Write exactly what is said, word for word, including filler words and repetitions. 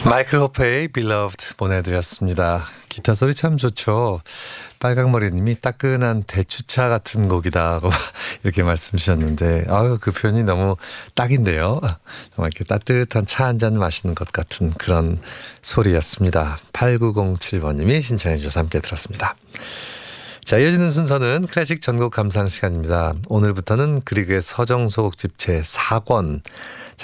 마이클 호페의 Beloved 보내드렸습니다. 기타 소리 참 좋죠. 빨강머리님이 따끈한 대추차 같은 곡이다고 이렇게 말씀 주셨는데 아유 그 표현이 너무 딱인데요. 정말 이렇게 따뜻한 차 한 잔 마시는 것 같은 그런 소리였습니다. 팔구공칠 번님이 신청해 주셔서 함께 들었습니다. 자, 이어지는 순서는 클래식 전곡 감상 시간입니다. 오늘부터는 그리그의 서정 소곡집 제사 권